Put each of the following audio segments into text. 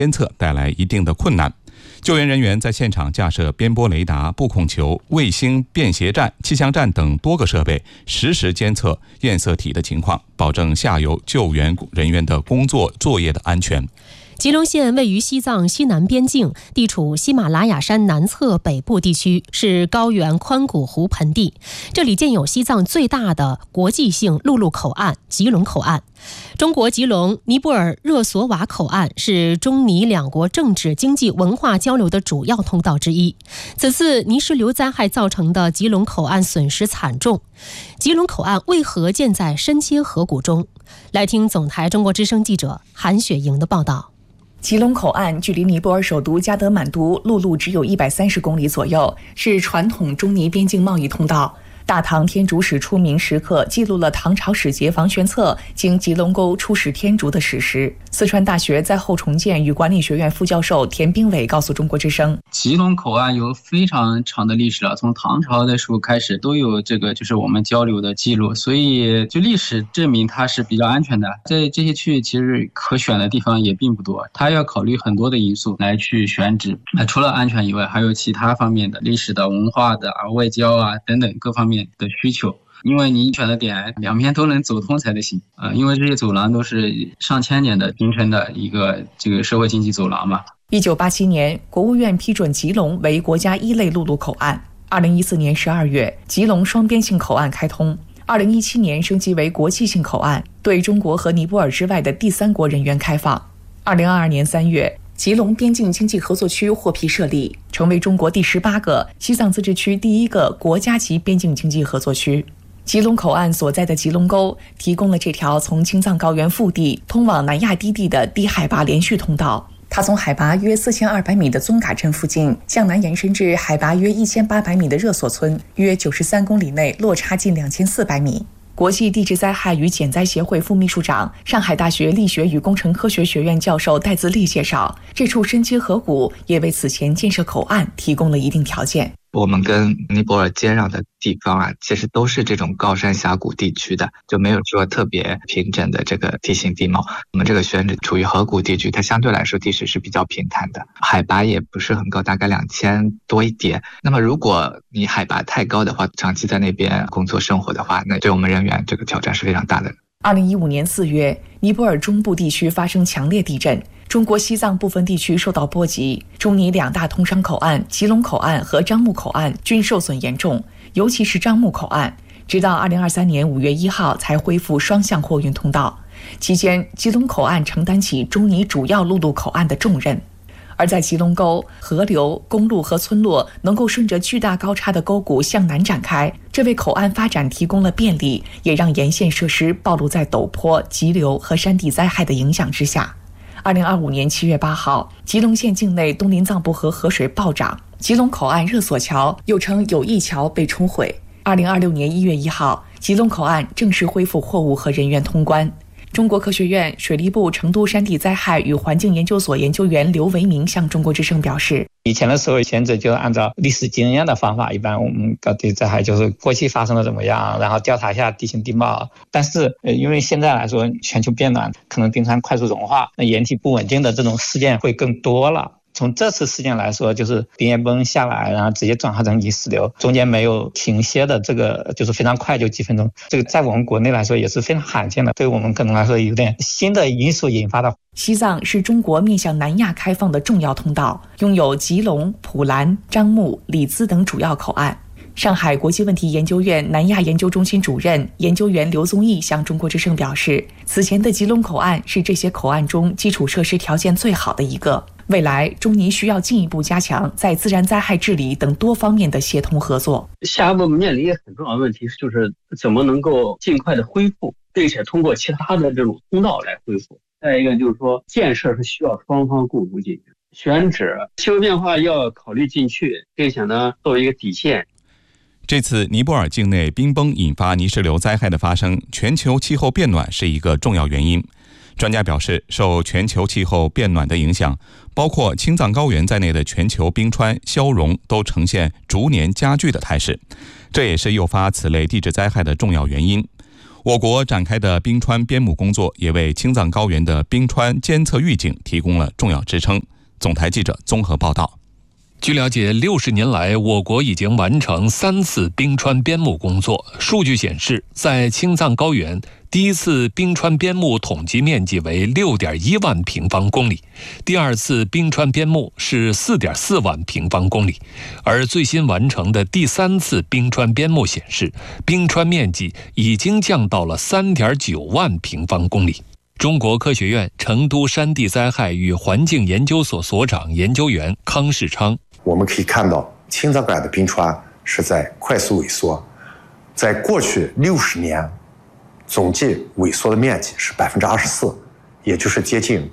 监测带来一定的困难。救援人员在现场架设边波雷达、布控球、卫星便携站、气象站等多个设备，实时监测堰塞体的情况，保证下游救援人员的作业的安全。 吉隆县位于西藏西南边境，地处喜马拉雅山南侧北部地区，是高原宽谷湖盆地。这里建有西藏最大的国际性陆路口岸吉隆口岸。中国吉隆尼泊尔热索瓦口岸是中尼两国政治、经济、文化交流的主要通道之一。此次泥石流灾害造成的吉隆口岸损失惨重。吉隆口岸为何建在深切河谷中？来听总台中国之声记者韩雪莹的报道。 吉隆口岸距离尼泊尔首都加德满都陆路只有130公里左右，是传统中尼边境贸易通道。大唐天竺史出名时刻记录了唐朝使节房玄策经吉隆沟出使天竺的史实。四川大学灾后重建与管理学院副教授田兵伟告诉中国之声， 吉隆口岸有非常长的历史了，从唐朝的时候开始都有这个就是我们交流的记录，所以就历史证明它是比较安全的。在这些区域其实可选的地方也并不多，它要考虑很多的因素来去选址。除了安全以外，还有其他方面的历史的、文化的外交等等各方面的需求，因为你选的点两边都能走通才得行因为这些走廊都是上千年的形成的一个这个社会经济走廊嘛。 1987年，国务院批准吉隆为国家1类陆路口岸。2014年12月，吉隆双边性口岸开通。2017年升级为国际性口岸，对中国和尼泊尔之外的第三国人员开放。2022年3月，吉隆边境经济合作区获批设立，成为中国第18个、西藏自治区第1个国家级边境经济合作区。吉隆口岸所在的吉隆沟提供了这条从青藏高原腹地通往南亚低地的低海拔连续通道。它从海拔约4200米的宗嘎镇附近向南延伸至海拔约1800米的热索村，约93公里内落差近2400米。国际地质灾害与减灾协会副秘书长、上海大学力学与工程科学学院教授戴自立介绍，这处深切河谷也为此前建设口岸提供了一定条件。 我们跟尼泊尔接壤的地方其实都是这种高山峡谷地区的，就没有说特别平整的这个地形地貌。我们这个选址处于河谷地区，它相对来说地势是比较平坦的，海拔也不是很高，大概2000多一点。那么如果你海拔太高的话，长期在那边工作生活的话，那对我们人员这个挑战是非常大的。 2015年4月，尼泊尔中部地区发生强烈地震，中国西藏部分地区受到波及，中尼2大通商口岸吉隆口岸和樟木口岸均受损严重，尤其是樟木口岸，直到2023年5月1号才恢复双向货运通道。期间，吉隆口岸承担起中尼主要陆路口岸的重任。而在吉隆沟，河流、公路和村落能够顺着巨大高差的沟谷向南展开，这为口岸发展提供了便利，也让沿线设施暴露在陡坡、急流和山地灾害的影响之下。2025年7月8号，吉隆县境内东林藏布河河水暴涨，吉隆口岸热索桥又称友谊桥被冲毁。2026年1月1号，吉隆口岸正式恢复货物和人员通关。中国科学院水利部成都山地灾害与环境研究所研究员刘维明向中国之声表示， 以前的时候选址就按照历史经验的方法，一般我们搞地灾害就是过去发生了怎么样，然后调查一下地形地貌。但是因为现在来说全球变暖，可能冰川快速融化，岩体不稳定的这种事件会更多了。从这次事件来说，就是冰岩崩下来，然后直接转化成泥石流，中间没有停歇的，这个就是非常快，就几分钟。这个在我们国内来说也是非常罕见的，对我们可能来说有点新的因素引发的。 西藏是中国面向南亚开放的重要通道，拥有吉隆、普兰、樟木、里兹等主要口岸。上海国际问题研究院南亚研究中心主任研究员刘宗义向中国之声表示，此前的吉隆口岸是这些口岸中基础设施条件最好的一个。未来中尼需要进一步加强在自然灾害治理等多方面的协同合作。 下一步面临一个很重要的问题，就是怎么能够尽快的恢复，并且通过其他的这种通道来恢复。再一个就是说，建设是需要双方共同进行，选址气候变化要考虑进去，并且呢作为一个底线。 这次尼泊尔境内冰崩引发泥石流灾害的发生，全球气候变暖是一个重要原因。专家表示，受全球气候变暖的影响，包括青藏高原在内的全球冰川消融都呈现逐年加剧的态势，这也是诱发此类地质灾害的重要原因。 我国展开的冰川边牧工作也为青藏高原的冰川监测预警提供了重要支撑。总台记者综合报道。 据了解，60年来，我国已经完成3次冰川边牧工作。数据显示，在青藏高原，第一次冰川边牧统计面积为6.1万平方公里，第二次冰川边牧是4.4万平方公里，而最新完成的第3次冰川边牧显示，冰川面积已经降到了3.9万平方公里。中国科学院成都山地灾害与环境研究所所长研究员康世昌， 我们可以看到，青藏高原的冰川是在快速萎缩，在过去60年，总计萎缩的面积是24%，也就是接近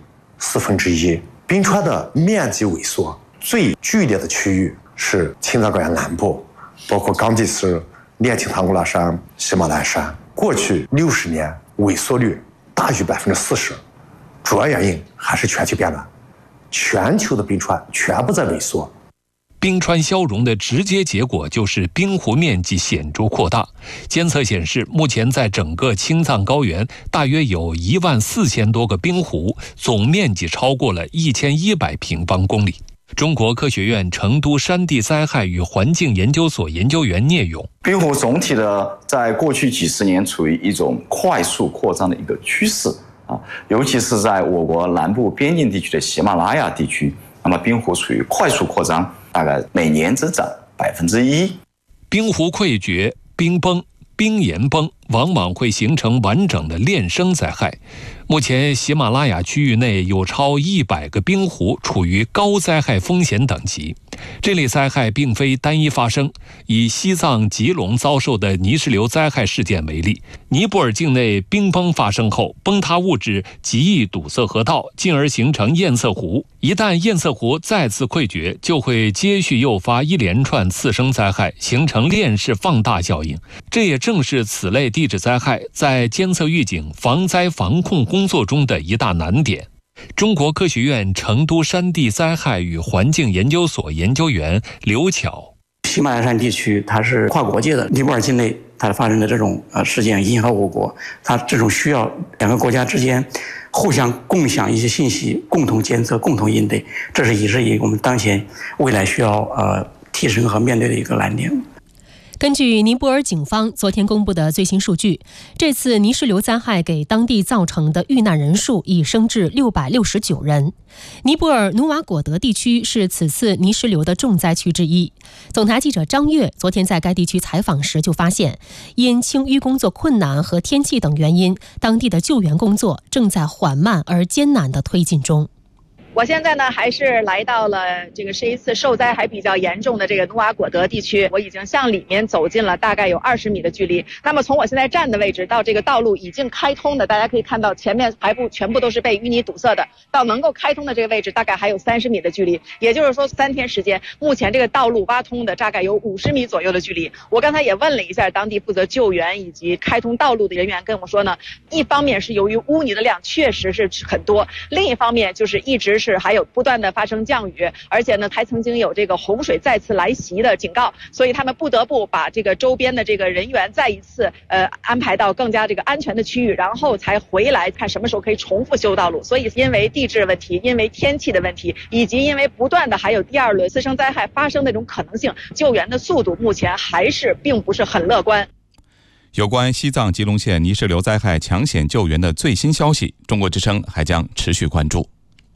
1/4。冰川的面积萎缩最剧烈的区域是青藏高原南部，包括冈吉斯、列青唐古拉山、喜马拉雅山。过去60年萎缩率大于40%，主要原因还是全球变暖，全球的冰川全部在萎缩。 冰川消融的直接结果就是冰湖面积显著扩大。监测显示，目前在整个青藏高原大约有14000多个冰湖，总面积超过了1100平方公里。中国科学院成都山地灾害与环境研究所研究员聂勇， 冰湖总体的在过去几十年处于一种快速扩张的一个趋势尤其是在我国南部边境地区的喜马拉雅地区，那么冰湖处于快速扩张，大概每年增长1%。 冰湖溃决、冰崩、冰岩崩往往会形成完整的链生灾害。目前喜马拉雅区域内有超100个冰湖处于高灾害风险等级。这类灾害并非单一发生，以西藏吉隆遭受的泥石流灾害事件为例，尼泊尔境内冰崩发生后，崩塌物质极易堵塞河道，进而形成堰塞湖。一旦堰塞湖再次溃决，就会接续诱发一连串次生灾害，形成链式放大效应。这也正是此类地质灾害在监测预警、防灾防控工作中的一大难点。中国科学院成都山地灾害与环境研究所研究员刘巧， 喜马拉雅山地区它是跨国界的，尼泊尔境内它发生的这种事件影响我国，它这种需要两个国家之间互相共享一些信息，共同监测，共同应对，这是也是我们当前未来需要提升和面对的一个难点。 根据尼泊尔警方昨天公布的最新数据，这次泥石流灾害给当地造成的遇难人数已升至669人。尼泊尔努瓦果德地区是此次泥石流的重灾区之一。总台记者张悦昨天在该地区采访时就发现，因清淤工作困难和天气等原因，当地的救援工作正在缓慢而艰难地推进中。 我现在呢还是来到了这个是一次受灾还比较严重的这个努瓦果德地区，我已经向里面走进了大概有20米的距离。那么从我现在站的位置到这个道路已经开通的，大家可以看到前面排布全部都是被淤泥堵塞的，到能够开通的这个位置大概还有30米的距离，也就是说3天时间，目前这个道路挖通的大概有50米左右的距离。我刚才也问了一下当地负责救援以及开通道路的人员，跟我说呢，一方面是由于污泥的量确实是很多，另一方面就是一直是还有不断的发生降雨，而且呢还曾经有这个洪水再次来袭的警告，所以他们不得不把这个周边的这个人员再一次安排到更加这个安全的区域，然后才回来看什么时候可以重复修道路。所以因为地质问题，因为天气的问题，以及因为不断的还有第2轮次生灾害发生的这种可能性，救援的速度目前还是并不是很乐观。 有关西藏吉隆县泥石流灾害抢险救援的最新消息，中国之声还将持续关注。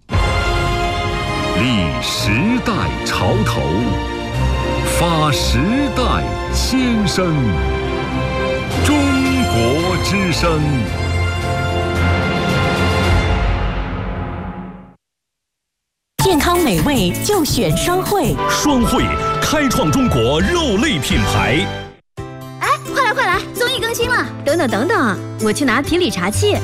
立时代潮头，发时代先声。中国之声。 健康美味就选双汇， 双汇开创中国肉类品牌。 哎，快来，综艺更新了！等等，我去拿皮里茶器。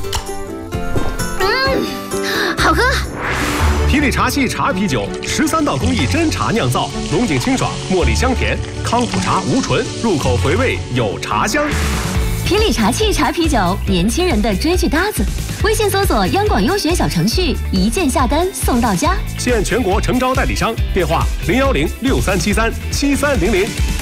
好喝。 皮里茶器茶啤酒，13道工艺真茶酿造，浓井清爽，茉莉香甜，康普茶无醇，入口回味有茶香。 皮里茶器茶啤酒，年轻人的追剧搭子。微信搜索央广优选小程序，一键下单送到家。 现全国诚招代理商，电话01063737300。